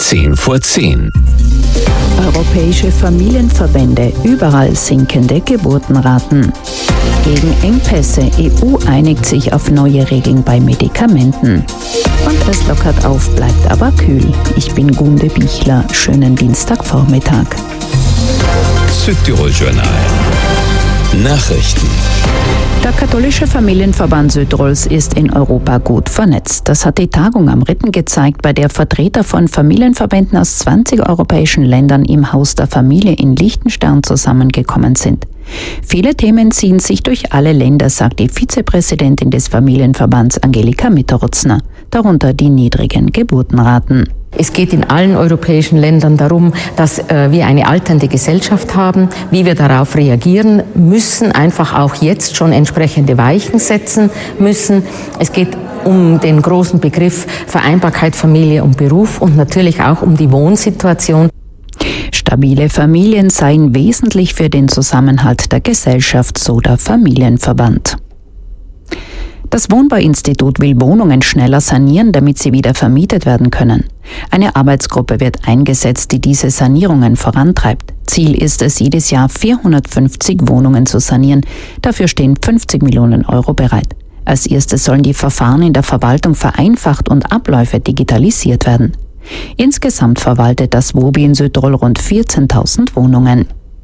10 vor 10. Europäische Familienverbände, überall sinkende Geburtenraten. Gegen Engpässe, EU einigt sich auf neue Regeln bei Medikamenten. Und es lockert auf, bleibt aber kühl. Ich bin Gunde Bichler, schönen Dienstagvormittag. Südtirol Journal. Nachrichten. Der katholische Familienverband Südtirols ist in Europa gut vernetzt. Das hat die Tagung am Ritten gezeigt, bei der Vertreter von Familienverbänden aus 20 europäischen Ländern im Haus der Familie in Liechtenstein zusammengekommen sind. Viele Themen ziehen sich durch alle Länder, sagt die Vizepräsidentin des Familienverbands Angelika Mitterutzner, darunter die niedrigen Geburtenraten. Es geht in allen europäischen Ländern darum, dass wir eine alternde Gesellschaft haben, wie wir darauf reagieren müssen, einfach auch jetzt schon entsprechende Weichen setzen müssen. Es geht um den großen Begriff Vereinbarkeit Familie und Beruf und natürlich auch um die Wohnsituation. Stabile Familien seien wesentlich für den Zusammenhalt der Gesellschaft, so der Familienverband. Das Wohnbauinstitut will Wohnungen schneller sanieren, damit sie wieder vermietet werden können. Eine Arbeitsgruppe wird eingesetzt, die diese Sanierungen vorantreibt. Ziel ist es, jedes Jahr 450 Wohnungen zu sanieren. Dafür stehen 50 Millionen Euro bereit. Als erstes sollen die Verfahren in der Verwaltung vereinfacht und Abläufe digitalisiert werden. Insgesamt verwaltet das WOBI in Südtirol rund 14.000 Wohnungen.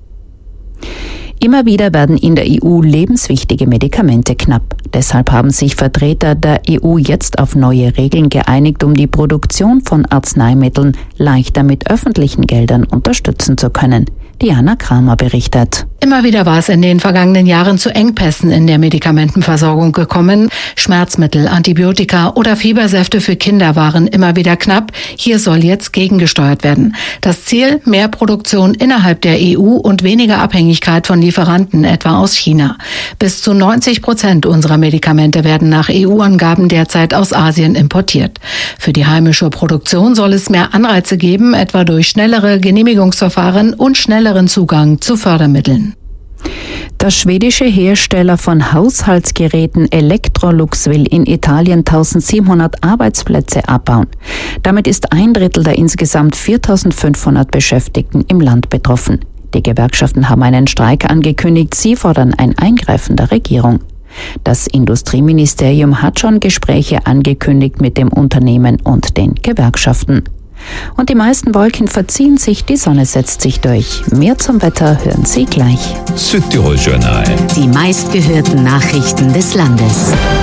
Immer wieder werden in der EU lebenswichtige Medikamente knapp. Deshalb haben sich Vertreter der EU jetzt auf neue Regeln geeinigt, um die Produktion von Arzneimitteln leichter mit öffentlichen Geldern unterstützen zu können. Diana Kramer berichtet. Immer wieder war es in den vergangenen Jahren zu Engpässen in der Medikamentenversorgung gekommen. Schmerzmittel, Antibiotika oder Fiebersäfte für Kinder waren immer wieder knapp. Hier soll jetzt gegengesteuert werden. Das Ziel: mehr Produktion innerhalb der EU und weniger Abhängigkeit von Lieferanten, etwa aus China. Bis zu 90% unserer Medikamente werden nach EU-Angaben derzeit aus Asien importiert. Für die heimische Produktion soll es mehr Anreize geben, etwa durch schnellere Genehmigungsverfahren und schnelleren Zugang zu Fördermitteln. Der schwedische Hersteller von Haushaltsgeräten Electrolux will in Italien 1700 Arbeitsplätze abbauen. Damit ist 1/3 der insgesamt 4500 Beschäftigten im Land betroffen. Die Gewerkschaften haben einen Streik angekündigt. Sie fordern ein Eingreifen der Regierung. Das Industrieministerium hat schon Gespräche angekündigt mit dem Unternehmen und den Gewerkschaften. Und die meisten Wolken verziehen sich, die Sonne setzt sich durch. Mehr zum Wetter hören Sie gleich. Südtirol Journal. Die meistgehörten Nachrichten des Landes.